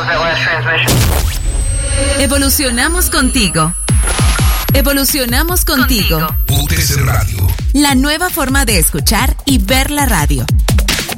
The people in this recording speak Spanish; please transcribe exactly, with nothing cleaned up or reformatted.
Evolucionamos contigo. Evolucionamos contigo. U T C Radio. La nueva forma de escuchar y ver la radio.